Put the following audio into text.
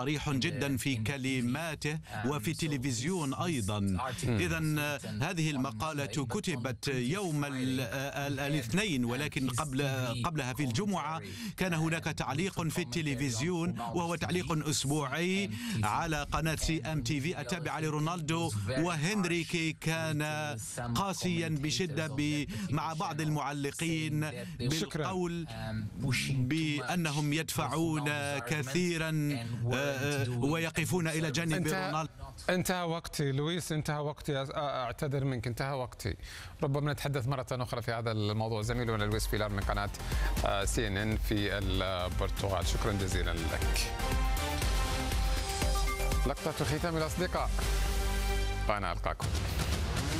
صريح جدا في كلماته وفي التلفزيون أيضا. إذن هذه المقالة كتبت يوم الاثنين، ولكن قبلها في الجمعة كان هناك تعليق في التلفيزيون، وهو تعليق أسبوعي على قناة CMTV التابعة لرونالدو، وهنريكي كان قاسيا بشدة مع بعض المعلقين بالقول بأنهم يدفعون كثيرا ويقفون إلى جانب رونالدو. انتهى وقتي لويس، انتهى وقتي، أعتذر منك، انتهى وقتي. ربما نتحدث مرة أخرى في هذا الموضوع. زميلنا لويس فيلار من قناة CNN في البرتغال، شكرا جزيلا لك. لقطة ختام الأصدقاء، وأنا ألقاكم.